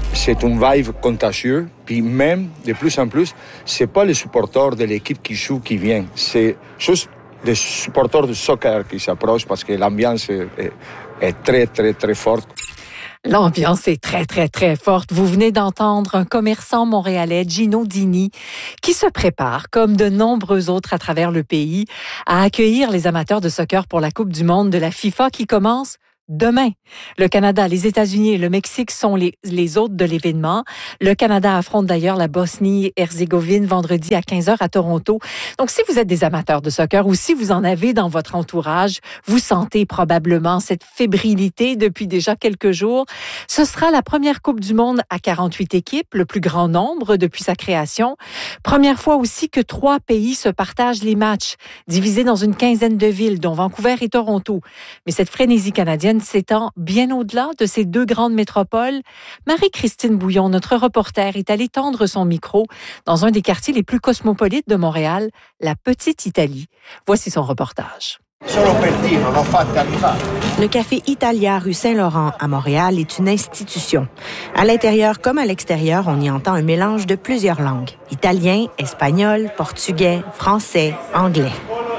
c'est un vibe contagieux. Puis même, de plus en plus, c'est pas les supporters de l'équipe qui jouent qui viennent. C'est juste des supporters de soccer qui s'approchent parce que l'ambiance est très, très, très forte. L'ambiance est très, très, très forte. Vous venez d'entendre un commerçant montréalais, Gino Dini, qui se prépare, comme de nombreux autres à travers le pays, à accueillir les amateurs de soccer pour la Coupe du monde de la FIFA qui commence demain. Le Canada, les États-Unis et le Mexique sont les hôtes de l'événement. Le Canada affronte d'ailleurs la Bosnie-Herzégovine vendredi à 15h à Toronto. Donc, si vous êtes des amateurs de soccer ou si vous en avez dans votre entourage, vous sentez probablement cette fébrilité depuis déjà quelques jours. Ce sera la première Coupe du monde à 48 équipes, le plus grand nombre depuis sa création. Première fois aussi que 3 pays se partagent les matchs, divisés dans une quinzaine de villes, dont Vancouver et Toronto. Mais cette frénésie canadienne s'étend bien au-delà de ces 2 grandes métropoles. Marie-Christine Bouillon, notre reporter, est allée tendre son micro dans un des quartiers les plus cosmopolites de Montréal, la Petite Italie. Voici son reportage. Le Café Italia, rue Saint-Laurent, à Montréal, est une institution. À l'intérieur comme à l'extérieur, on y entend un mélange de plusieurs langues. Italien, espagnol, portugais, français, anglais.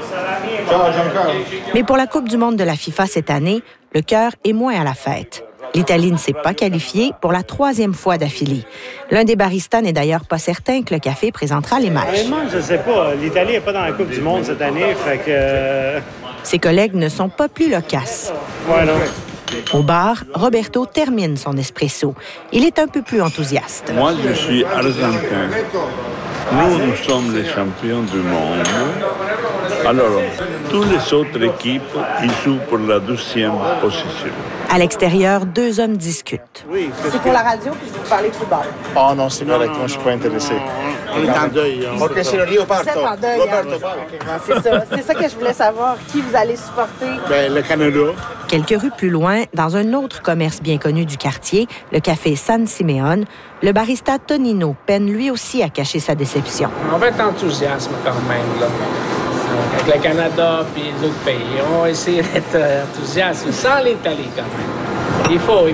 Mais pour la Coupe du monde de la FIFA cette année, le cœur est moins à la fête. L'Italie ne s'est pas qualifiée pour la 3e fois d'affilée. L'un des baristas n'est d'ailleurs pas certain que le café présentera les matchs. Honnêtement, je ne sais pas. L'Italie n'est pas dans la Coupe du monde cette année, fait que... Ses collègues ne sont pas plus loquaces. Ouais, non. Au bar, Roberto termine son espresso. Il est un peu plus enthousiaste. Moi, je suis argentin. Nous sommes les champions du monde. Alors, toutes les autres équipes, ils jouent pour la 12e position. À l'extérieur, 2 hommes discutent. Oui, c'est pour la radio, puis je vous parlais de football. Oh non, c'est correct, moi je suis pas intéressé. on est en deuil. Ok, c'est le Roberto. Vous êtes en deuil, Roberto. C'est ça que je voulais savoir. Qui vous allez supporter? Ben, le Canada. Quelques rues plus loin, dans un autre commerce bien connu du quartier, le café San Simeone, le barista Tonino peine lui aussi à cacher sa déception. On va être enthousiaste quand même, là. Avec le Canada et les autres pays. On va essayer d'être enthousiaste sans l'Italie quand même. Il faut.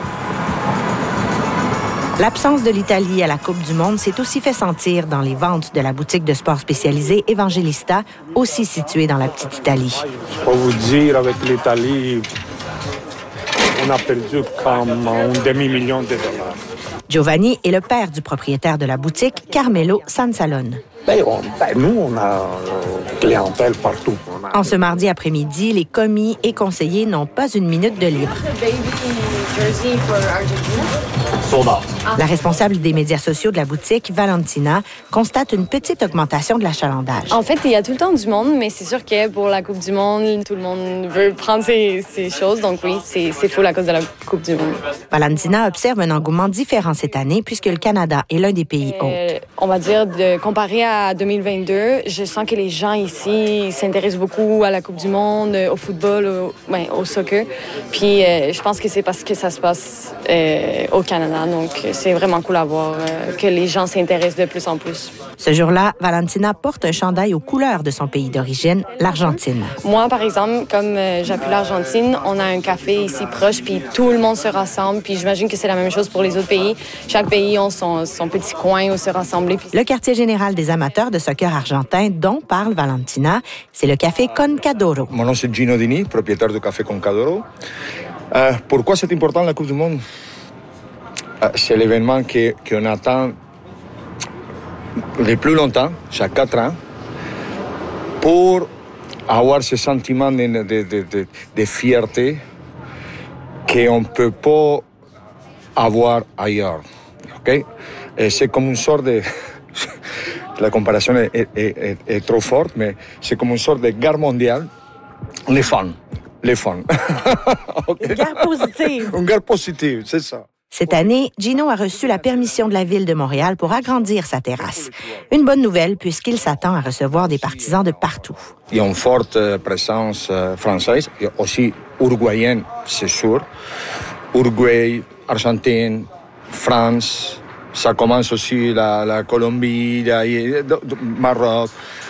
L'absence de l'Italie à la Coupe du monde s'est aussi fait sentir dans les ventes de la boutique de sport spécialisée Evangelista, aussi située dans la Petite Italie. Je peux vous dire, avec l'Italie, on a perdu comme un demi-million de dollars. Giovanni est le père du propriétaire de la boutique, Carmelo Sansalone. Nous, on a clientèle partout. En ce mardi après-midi, les commis et conseillers n'ont pas une minute de libre. La responsable des médias sociaux de la boutique, Valentina, constate une petite augmentation de l'achalandage. En fait, il y a tout le temps du monde, mais c'est sûr que pour la Coupe du monde, tout le monde veut prendre ses choses. Donc oui, c'est full à cause de la Coupe du monde. Valentina observe un engouement différent cette année puisque le Canada est l'un des pays hôtes. On va dire, comparé à 2022, je sens que les gens ici s'intéressent beaucoup à la Coupe du monde, au football, au soccer. Puis je pense que c'est parce que ça se passe au Canada. Donc c'est vraiment cool à voir que les gens s'intéressent de plus en plus. Ce jour-là, Valentina porte un chandail aux couleurs de son pays d'origine, l'Argentine. Moi, par exemple, comme j'appuie l'Argentine, on a un café ici proche, puis tout le monde se rassemble. Puis j'imagine que c'est la même chose pour les autres pays. Chaque pays a son petit coin où se rassembler. Le quartier général des amateurs de soccer argentin dont parle Valentina, c'est le café Concadoro. Mon nom, c'est Gino Dini, propriétaire du café Concadoro. Pourquoi c'est important la Coupe du monde? C'est l'événement qu'on attend le plus longtemps, chaque 4 ans, pour avoir ce sentiment de fierté qu'on ne peut pas avoir ailleurs. Okay? Et c'est comme une sorte de... La comparaison est trop forte, mais c'est comme une sorte de guerre mondiale. Les fans. Okay. Une guerre positive. Une guerre positive, c'est ça. Cette année, Gino a reçu la permission de la Ville de Montréal pour agrandir sa terrasse. Une bonne nouvelle puisqu'il s'attend à recevoir des partisans de partout. Il y a une forte présence française, et aussi uruguayenne, c'est sûr. Uruguay, Argentine, France, ça commence aussi la Colombie, le Maroc.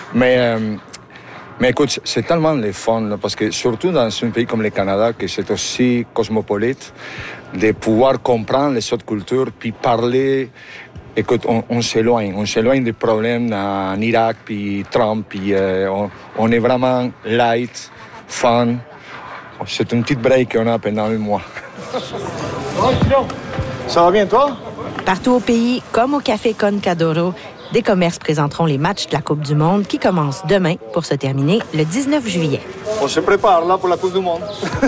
Mais écoute, c'est tellement le fun, parce que surtout dans un pays comme le Canada, que c'est aussi cosmopolite, de pouvoir comprendre les autres cultures, puis parler. Écoute, on s'éloigne des problèmes en Irak, puis Trump, puis on est vraiment light, fun. C'est une petite break qu'on a pendant un mois. Ça va bien, toi? Partout au pays, comme au Café Concadoro, des commerces présenteront les matchs de la Coupe du Monde qui commencent demain pour se terminer le 19 juillet. On se prépare là pour la Coupe du Monde.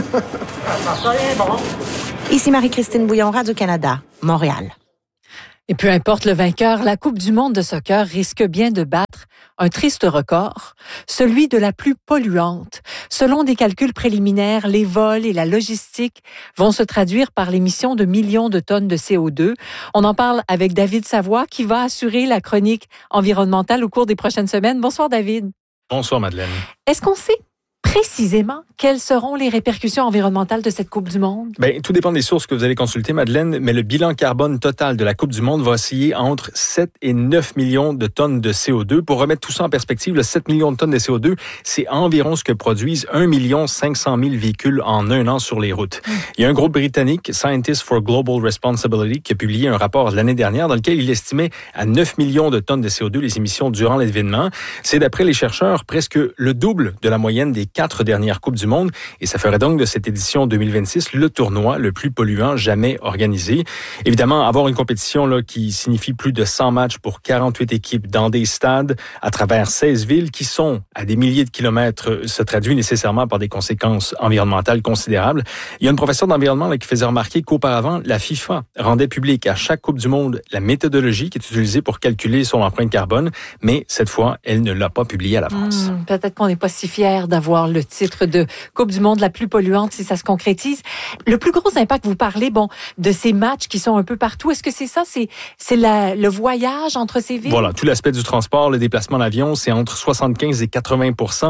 Ici Marie-Christine Bouillon, Radio-Canada, Montréal. Et peu importe le vainqueur, la Coupe du monde de soccer risque bien de battre un triste record, celui de la plus polluante. Selon des calculs préliminaires, les vols et la logistique vont se traduire par l'émission de millions de tonnes de CO2. On en parle avec David Savoie qui va assurer la chronique environnementale au cours des prochaines semaines. Bonsoir David. Bonsoir Madeleine. Est-ce qu'on sait précisément quelles seront les répercussions environnementales de cette Coupe du monde? Bien, tout dépend des sources que vous allez consulter, Madeleine, mais le bilan carbone total de la Coupe du monde va osciller entre 7 et 9 millions de tonnes de CO2. Pour remettre tout ça en perspective, le 7 millions de tonnes de CO2, c'est environ ce que produisent 1 500 000 véhicules en un an sur les routes. Il y a un groupe britannique, Scientists for Global Responsibility, qui a publié un rapport l'année dernière dans lequel il estimait à 9 millions de tonnes de CO2 les émissions durant l'événement. C'est d'après les chercheurs presque le double de la moyenne des 4 dernières Coupes du monde et ça ferait donc de cette édition 2026 le tournoi le plus polluant jamais organisé. Évidemment, avoir une compétition là, qui signifie plus de 100 matchs pour 48 équipes dans des stades à travers 16 villes qui sont à des milliers de kilomètres se traduit nécessairement par des conséquences environnementales considérables. Il y a une professeure d'environnement là, qui faisait remarquer qu'auparavant, la FIFA rendait public à chaque Coupe du monde la méthodologie qui est utilisée pour calculer son empreinte carbone, mais cette fois, elle ne l'a pas publiée à l'avance. Peut-être qu'on n'est pas si fiers d'avoir le titre de Coupe du monde la plus polluante si ça se concrétise. Le plus gros impact, vous parlez de ces matchs qui sont un peu partout. Est-ce que c'est ça? C'est le voyage entre ces villes? Voilà, tout l'aspect du transport, le déplacement d'avion, c'est entre 75 et 80%,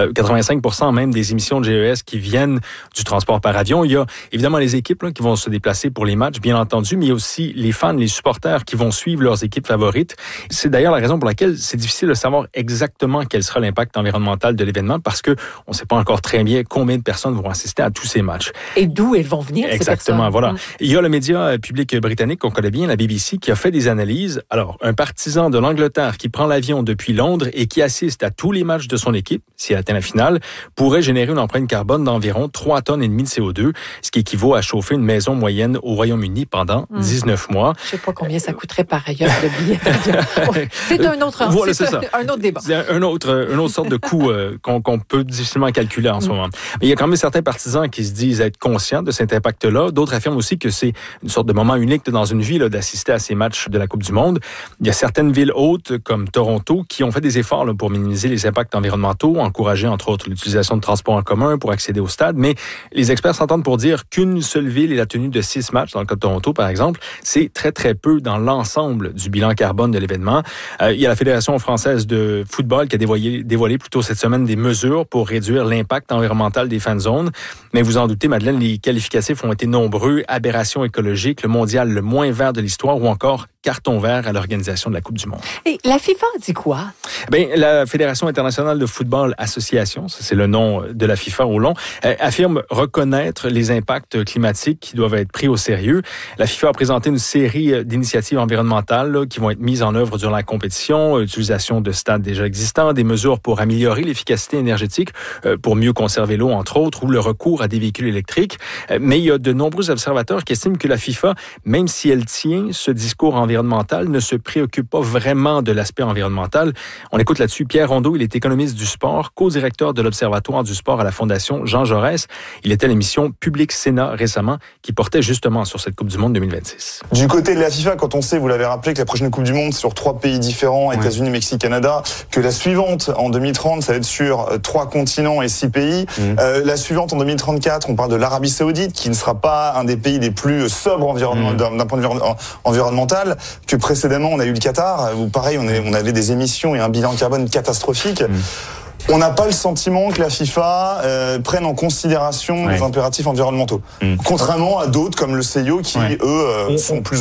85% même des émissions de GES qui viennent du transport par avion. Il y a évidemment les équipes là, qui vont se déplacer pour les matchs, bien entendu, mais il y a aussi les fans, les supporters qui vont suivre leurs équipes favorites. C'est d'ailleurs la raison pour laquelle c'est difficile de savoir exactement quel sera l'impact environnemental de l'événement parce que on ne sait pas encore très bien combien de personnes vont assister à tous ces matchs. Et d'où elles vont venir, exactement, ces personnes. Voilà. Il y a le média public britannique qu'on connaît bien, la BBC, qui a fait des analyses. Alors, un partisan de l'Angleterre qui prend l'avion depuis Londres et qui assiste à tous les matchs de son équipe, si elle atteint la finale, pourrait générer une empreinte carbone d'environ 3,5 tonnes de CO2, ce qui équivaut à chauffer une maison moyenne au Royaume-Uni pendant 19 mois. Je ne sais pas combien ça coûterait par ailleurs le billet d'avion. C'est un autre, voilà, un autre débat. C'est une autre sorte de coût qu'on peut difficilement calculer en ce moment. Mais il y a quand même certains partisans qui se disent être conscients de cet impact-là. D'autres affirment aussi que c'est une sorte de moment unique dans une vie là, d'assister à ces matchs de la Coupe du monde. Il y a certaines villes hautes, comme Toronto, qui ont fait des efforts là, pour minimiser les impacts environnementaux, encourager entre autres l'utilisation de transports en commun pour accéder au stade. Mais les experts s'entendent pour dire qu'une seule ville et la tenue de 6 matchs, dans le cas de Toronto par exemple, c'est très très peu dans l'ensemble du bilan carbone de l'événement. Il y a la Fédération française de football qui a dévoilé plus tôt cette semaine des mesures pour réduire l'impact environnemental des fan zones. Mais vous en doutez, Madeleine, les qualificatifs ont été nombreux. Aberration écologique, le mondial le moins vert de l'histoire ou encore carton vert à l'organisation de la Coupe du monde. Et la FIFA dit quoi? Bien, la Fédération internationale de football association, ça c'est le nom de la FIFA au long, affirme reconnaître les impacts climatiques qui doivent être pris au sérieux. La FIFA a présenté une série d'initiatives environnementales là, qui vont être mises en œuvre durant la compétition, utilisation de stades déjà existants, des mesures pour améliorer l'efficacité énergétique, pour mieux conserver l'eau entre autres, ou le recours à des véhicules électriques. Mais il y a de nombreux observateurs qui estiment que la FIFA, même si elle tient ce discours environnemental, ne se préoccupe pas vraiment de l'aspect environnemental. On écoute là-dessus Pierre Rondeau, il est économiste du sport, co-directeur de l'Observatoire du sport à la Fondation Jean Jaurès. Il était à l'émission Public Sénat récemment qui portait justement sur cette Coupe du monde 2026. Du côté de la FIFA, quand on sait, vous l'avez rappelé, que la prochaine Coupe du monde c'est sur 3 pays différents, États-Unis, Mexique, Canada, que la suivante en 2030, ça va être sur 3 continents et 6 pays. La suivante en 2034, on parle de l'Arabie Saoudite, qui ne sera pas un des pays les plus sobres d'un point de vue environnemental, que précédemment on a eu le Qatar, où pareil on avait des émissions et un bilan carbone catastrophique. On n'a pas le sentiment que la FIFA prenne en considération les impératifs environnementaux. Contrairement à d'autres comme le CIO qui, eux, sont plus au fait.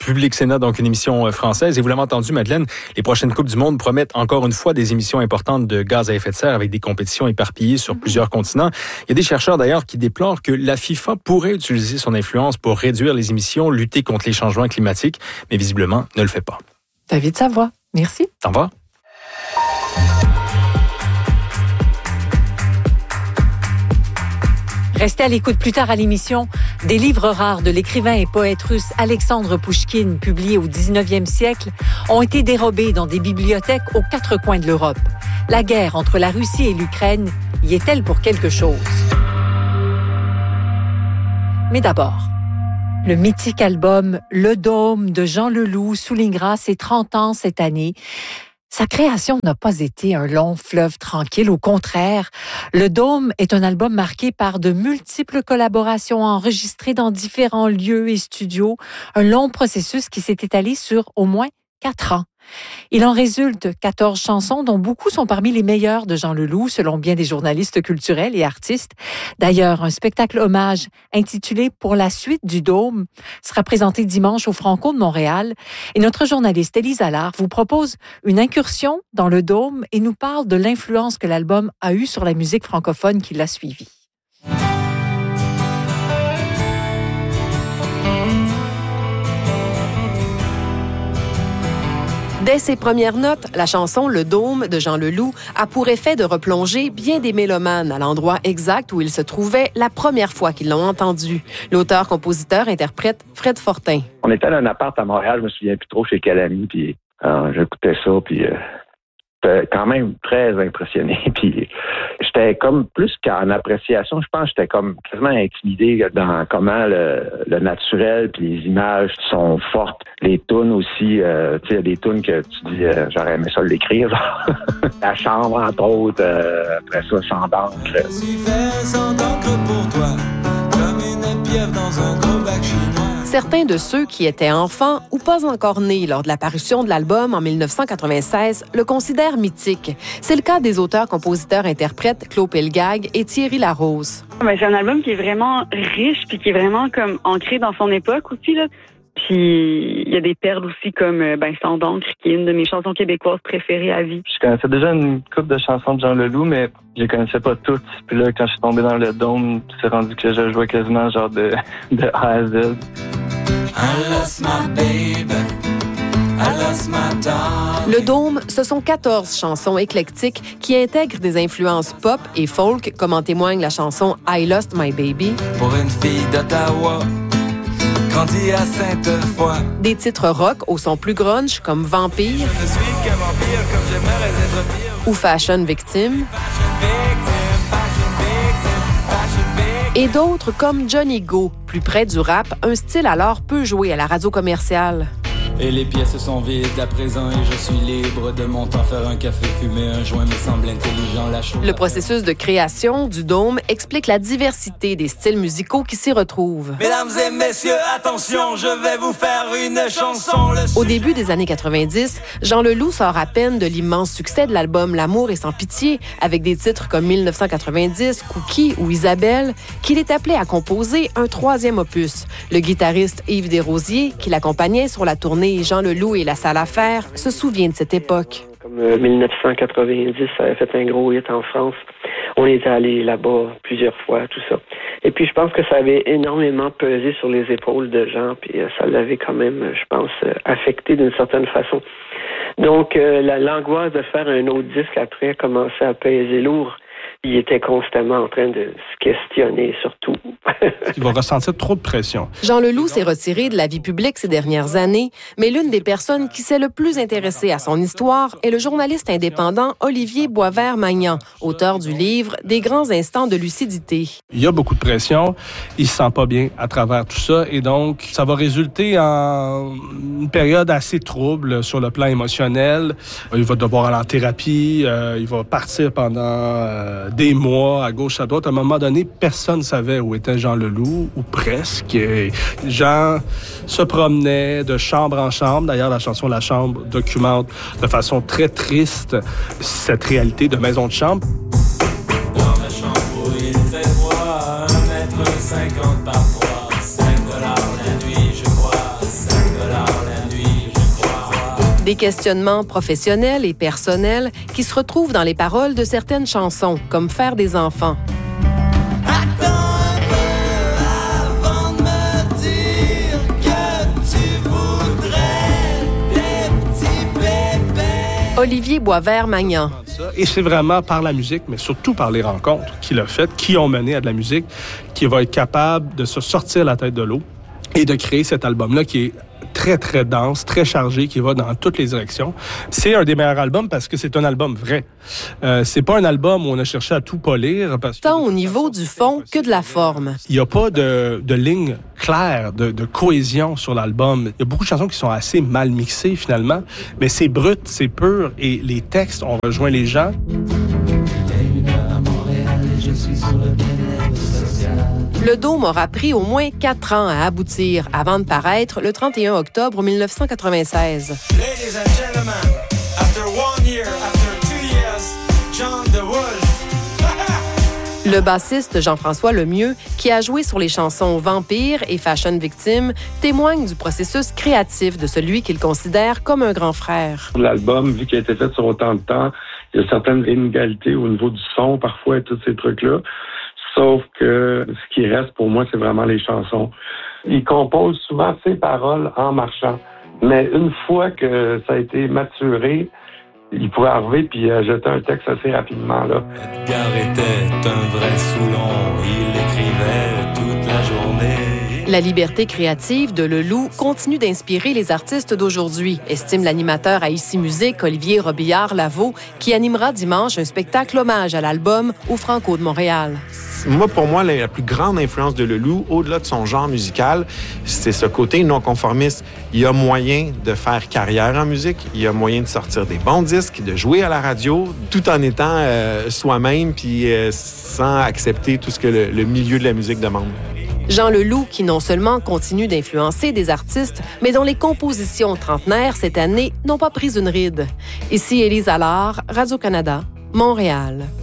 Public Sénat, donc une émission française. Et vous l'avez entendu, Madeleine, les prochaines Coupes du Monde promettent encore une fois des émissions importantes de gaz à effet de serre avec des compétitions éparpillées sur plusieurs continents. Il y a des chercheurs d'ailleurs qui déplorent que la FIFA pourrait utiliser son influence pour réduire les émissions, lutter contre les changements climatiques, mais visiblement ne le fait pas. David Savoie, merci. Au revoir. Restez à l'écoute plus tard à l'émission. Des livres rares de l'écrivain et poète russe Alexandre Pouchkine, publiés au 19e siècle, ont été dérobés dans des bibliothèques aux 4 coins de l'Europe. La guerre entre la Russie et l'Ukraine y est-elle pour quelque chose? Mais d'abord, le mythique album Le Dôme de Jean Leloup soulignera ses 30 ans cette année. Sa création n'a pas été un long fleuve tranquille. Au contraire, Le Dôme est un album marqué par de multiples collaborations enregistrées dans différents lieux et studios. Un long processus qui s'est étalé sur au moins 4 ans. Il en résulte 14 chansons dont beaucoup sont parmi les meilleures de Jean Leloup, selon bien des journalistes culturels et artistes. D'ailleurs, un spectacle hommage intitulé « Pour la suite du Dôme » sera présenté dimanche au Franco de Montréal. Et notre journaliste Élise Allard vous propose une incursion dans le Dôme et nous parle de l'influence que l'album a eue sur la musique francophone qui l'a suivi. Dès ses premières notes, la chanson Le Dôme de Jean Leloup a pour effet de replonger bien des mélomanes à l'endroit exact où ils se trouvaient la première fois qu'ils l'ont entendu. L'auteur-compositeur-interprète Fred Fortin. On était dans un appart à Montréal, je me souviens plus trop chez quel ami, puis j'écoutais ça, puis j'étais quand même très impressionné, puis j'étais comme plus qu'en appréciation, je pense que j'étais comme quasiment intimidé dans comment le naturel puis les images sont fortes. Les tunes aussi, tu sais, il y a des tunes que tu dis, j'aurais aimé ça l'écrire, genre. La chambre, entre autres, après ça, Chant d'encre. Sans d'encre pour toi, comme une pieuvre dans un gros bac chinois. Certains de ceux qui étaient enfants ou pas encore nés lors de la parution de l'album en 1996 le considèrent mythique. C'est le cas des auteurs-compositeurs-interprètes Claude Pelgag et Thierry Larose. C'est un album qui est vraiment riche puis qui est vraiment comme ancré dans son époque aussi, là. Puis il y a des perles aussi comme Chant d'encre, qui est une de mes chansons québécoises préférées à vie. Je connaissais déjà une couple de chansons de Jean Leloup, mais je les connaissais pas toutes. Puis là, quand je suis tombé dans le Dôme, c'est rendu que je jouais quasiment genre de A à Z. I lost my baby. I lost my dog. Le Dôme, ce sont 14 chansons éclectiques qui intègrent des influences pop et folk, comme en témoigne la chanson I Lost My Baby. Pour une fille d'Ottawa, grandie à Sainte-Foy. Des titres rock au son plus grunge, comme Vampire. Je ne suis qu'un vampire, comme j'aimerais être pire. Ou Fashion Victim. Et d'autres comme Johnny Go, plus près du rap, un style alors peu joué à la radio commerciale. Et les pièces sont vides à présent et je suis libre de mon temps faire un café, fumer un joint, me semble intelligent la chose. Le processus de création du Dôme explique la diversité des styles musicaux qui s'y retrouvent. Mesdames et messieurs, attention, je vais vous faire une chanson. Au début des années 90, Jean Leloup sort à peine de l'immense succès de l'album L'amour est sans pitié, avec des titres comme 1990, Cookie ou Isabelle, qu'il est appelé à composer un 3e opus. Le guitariste Yves Desrosiers, qui l'accompagnait sur la tournée Jean Leloup et la salle à faire, se souvient de cette époque. Comme 1990, ça avait fait un gros hit en France. On était allé là-bas plusieurs fois, tout ça. Et puis, je pense que ça avait énormément pesé sur les épaules de Jean, puis ça l'avait quand même, je pense, affecté d'une certaine façon. Donc, l'angoisse de faire un autre disque après commençait à peser lourd. Il était constamment en train de se questionner sur tout. Il va ressentir trop de pression. Jean Leloup s'est retiré de la vie publique ces dernières années, mais l'une des personnes qui s'est le plus intéressée à son histoire est le journaliste indépendant Olivier Boisvert-Magnan, auteur du livre « Des grands instants de lucidité ». Il y a beaucoup de pression, il se sent pas bien à travers tout ça, et donc ça va résulter en une période assez trouble sur le plan émotionnel. Il va devoir aller en thérapie, il va partir pendant des mois à gauche, à droite. À un moment donné, personne ne savait où était Jean Leloup, ou presque. Jean se promenait de chambre en chambre. D'ailleurs, la chanson La Chambre documente de façon très triste cette réalité de maison de chambre. Dans ma chambre où il fait froid, 1,50 m par 3, $5 la nuit, je crois, $5 Des questionnements professionnels et personnels qui se retrouvent dans les paroles de certaines chansons, comme Faire des enfants. Olivier Boisvert-Magnan. Et c'est vraiment par la musique, mais surtout par les rencontres qu'il a faites, qui ont mené à de la musique, qui va être capable de se sortir la tête de l'eau et de créer cet album-là qui est très, très dense, très chargé, qui va dans toutes les directions. C'est un des meilleurs albums parce que c'est un album vrai. C'est pas un album où on a cherché à tout polir. Tant au niveau du fond que de la forme. Il n'y a pas de ligne claire, de cohésion sur l'album. Il y a beaucoup de chansons qui sont assez mal mixées finalement, mais c'est brut, c'est pur et les textes, on rejoint les gens. Le Dôme aura pris au moins 4 ans à aboutir avant de paraître le 31 octobre 1996. Ladies and gentlemen, after 1 year, after 2 years, John the Wolf. Le bassiste Jean-François Lemieux, qui a joué sur les chansons Vampire et Fashion Victime, témoigne du processus créatif de celui qu'il considère comme un grand frère. L'album, vu qu'il a été fait sur autant de temps, il y a certaines inégalités au niveau du son parfois et tous ces trucs-là. Sauf que ce qui reste pour moi, c'est vraiment les chansons. Il compose souvent ses paroles en marchant. Mais une fois que ça a été maturé, il pouvait arriver puis jeter un texte assez rapidement. Là. Edgar était un vrai Soulon, il écrivait toute la journée. La liberté créative de Leloup continue d'inspirer les artistes d'aujourd'hui, estime l'animateur à Ici Musique, Olivier Robillard-Lavaux, qui animera dimanche un spectacle hommage à l'album au Franco de Montréal. Pour moi, la plus grande influence de Leloup, au-delà de son genre musical, c'est ce côté non-conformiste. Il y a moyen de faire carrière en musique, il y a moyen de sortir des bons disques, de jouer à la radio, tout en étant soi-même puis sans accepter tout ce que le milieu de la musique demande. Jean Leloup, qui non seulement continue d'influencer des artistes, mais dont les compositions trentenaires cette année n'ont pas pris une ride. Ici Élise Allard, Radio-Canada, Montréal.